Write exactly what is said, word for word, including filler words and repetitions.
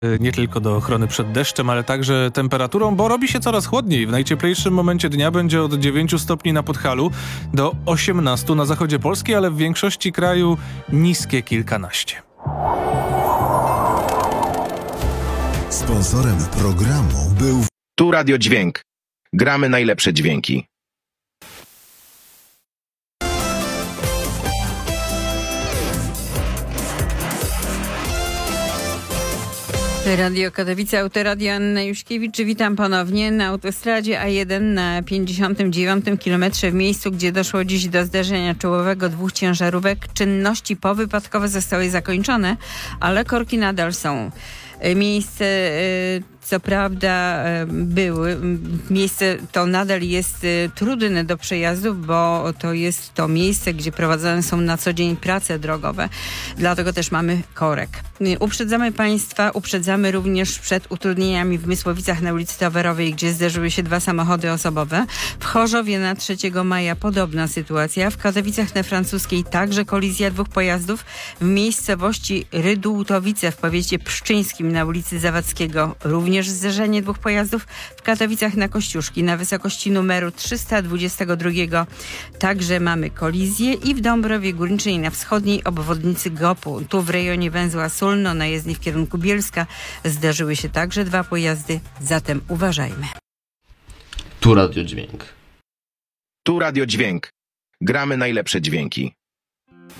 Nie tylko do ochrony przed deszczem, ale także temperaturą, bo robi się coraz chłodniej. W najcieplejszym momencie dnia będzie od dziewięciu stopni na Podhalu do osiemnastu na zachodzie Polski, ale w większości kraju niskie kilkanaście. Sponsorem programu był Tu Radio Dźwięk. Gramy najlepsze dźwięki. Radio Katowice, Autoradio Anna Juszkiewicz. Witam ponownie na autostradzie A jeden na pięćdziesiątym dziewiątym kilometrze w miejscu, gdzie doszło dziś do zderzenia czołowego dwóch ciężarówek. Czynności powypadkowe zostały zakończone, ale korki nadal są. Miejsce, co prawda, były. Miejsce to nadal jest trudne do przejazdów, bo to jest to miejsce, gdzie prowadzone są na co dzień prace drogowe. Dlatego też mamy korek. Uprzedzamy Państwa, uprzedzamy również przed utrudnieniami w Mysłowicach na ulicy Towarowej, gdzie zderzyły się dwa samochody osobowe. W Chorzowie na trzeciego maja podobna sytuacja. W Katowicach na Francuskiej także kolizja dwóch pojazdów. W miejscowości Rydółtowice w powiecie pszczyńskim na ulicy Zawadzkiego również zderzenie dwóch pojazdów. W Katowicach na Kościuszki na wysokości numeru trzysta dwudziestego drugiego także mamy kolizję i w Dąbrowie Górniczej na wschodniej obwodnicy Gopu. Tu w rejonie węzła Sulno na jezdni w kierunku Bielska zderzyły się także dwa pojazdy, zatem uważajmy. Tu Radio Dźwięk. Tu Radio Dźwięk. Gramy najlepsze dźwięki.